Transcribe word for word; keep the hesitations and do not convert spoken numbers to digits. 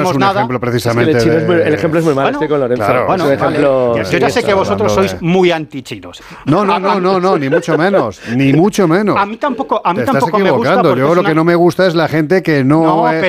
es un nada. ejemplo precisamente. Es que el, chino es muy, de... el ejemplo es muy malo, Bueno, estoy con Lorenzo. claro, Bueno, es un ejemplo, vale. Yo ya sé que vosotros sois de... muy antichinos. No, no, no, no, no, ni mucho menos, ni mucho menos. A mí tampoco, a mí Te estás tampoco me gusta. equivocando. Yo lo una... que no me gusta es la gente que no, no eh,